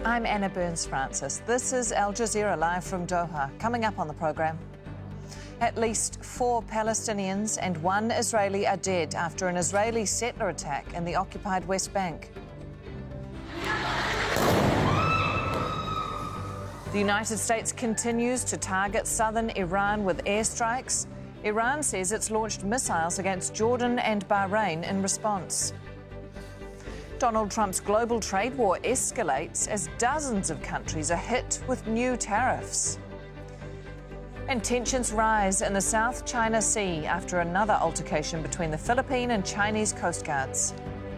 I'm Anna Burns-Francis. This is Al Jazeera live from Doha. Coming up on the programme, at least 4 Palestinians and 1 Israeli are dead after an Israeli settler attack in the occupied West Bank. The United States continues to target southern Iran with airstrikes. Iran says it's launched missiles against Jordan and Bahrain in response. Donald Trump's global trade war escalates as dozens of countries are hit with new tariffs. And tensions rise in the South China Sea after another altercation between the Philippine and Chinese coast guards.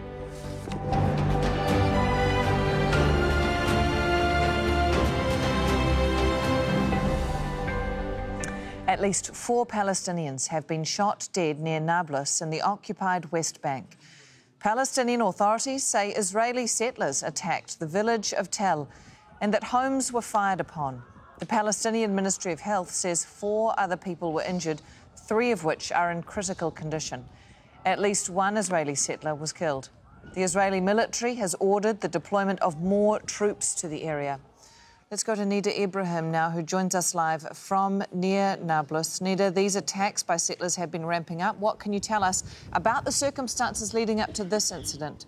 At least 4 Palestinians have been shot dead near Nablus in the occupied West Bank. Palestinian authorities say Israeli settlers attacked the village of Tel and that homes were fired upon. The Palestinian Ministry of Health says 4 other people were injured, 3 of which are in critical condition. At least 1 Israeli settler was killed. The Israeli military has ordered the deployment of more troops to the area. Let's go to Nida Ibrahim now, who joins us live from near Nablus. Nida, these attacks by settlers have been ramping up. What can you tell us about the circumstances leading up to this incident?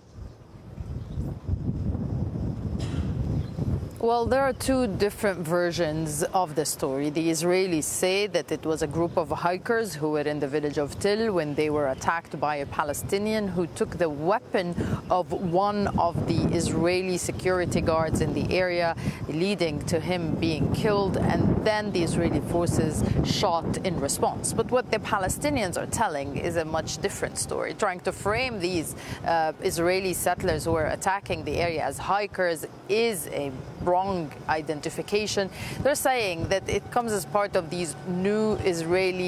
Well, there are 2 different versions of the story. The Israelis say that it was a group of hikers who were in the village of Til when they were attacked by a Palestinian who took the weapon of one of the Israeli security guards in the area, leading to him being killed, and then the Israeli forces shot in response. But what the Palestinians are telling is a much different story, trying to frame these Israeli settlers who are attacking the area as hikers is a wrong identification. They're saying that it comes as part of these new Israeli